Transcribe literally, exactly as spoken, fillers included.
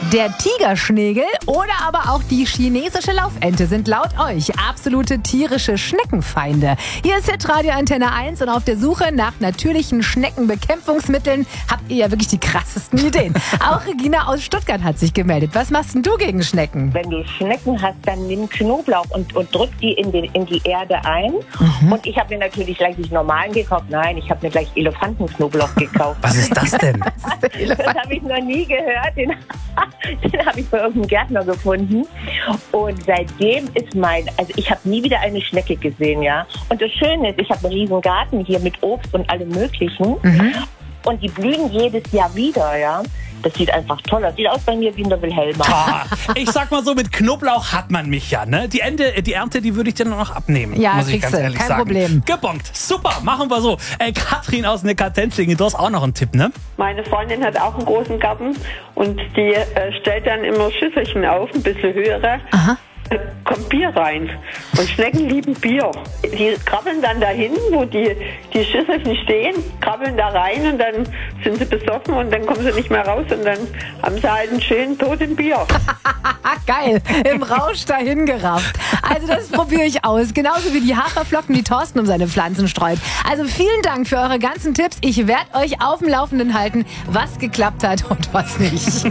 Der Tigerschnegel oder aber auch die chinesische Laufente sind laut euch absolute tierische Schneckenfeinde. Hier ist Hitradio Antenne eins und auf der Suche nach natürlichen Schneckenbekämpfungsmitteln habt ihr ja wirklich die krassesten Ideen. Auch Regina aus Stuttgart hat sich gemeldet. Was machst denn du gegen Schnecken? Wenn du Schnecken hast, dann nimm Knoblauch und, und drück die in, den, in die Erde ein. Mhm. Und ich habe mir natürlich gleich nicht normalen gekauft. Nein, ich habe mir gleich Elefantenknoblauch gekauft. Was ist das denn? Das habe ich noch nie gehört. Den, den habe ich bei irgendeinem Gärtner gefunden. Und seitdem ist mein, also ich habe nie wieder eine Schnecke gesehen, ja. Und das Schöne ist, ich habe einen riesen Garten hier mit Obst und allem Möglichen. Mhm. Und die blühen jedes Jahr wieder, ja. Das sieht einfach toll aus. Sieht aus bei mir wie in der Wilhelma. Ah, ich sag mal so, mit Knoblauch hat man mich ja, ne? Die, Ende, die Ernte, die würde ich dir nur noch abnehmen, ja, muss ich ganz ehrlich kein sagen. Problem. Gebongt. Super, machen wir so. Äh, Katrin aus Neckartenzlingen, du hast auch noch einen Tipp, ne? Meine Freundin hat auch einen großen Garten und die äh, stellt dann immer Schüsselchen auf, ein bisschen höhere. Aha. Da kommt Bier rein. Und Schnecken lieben Bier. Die krabbeln dann dahin, wo die, die Schüsselchen stehen, krabbeln da rein und dann sind sie besoffen und dann kommen sie nicht mehr raus und dann haben sie halt einen schönen toten Bier. Geil, im Rausch dahin gerafft. Also das probiere ich aus. Genauso wie die Haferflocken, die Thorsten um seine Pflanzen streut. Also vielen Dank für eure ganzen Tipps. Ich werde euch auf dem Laufenden halten, was geklappt hat und was nicht.